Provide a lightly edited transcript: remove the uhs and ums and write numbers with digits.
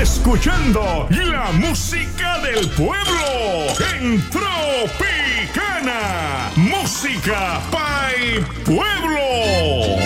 escuchando la música del pueblo en Tropicana. Música Pay Pueblo.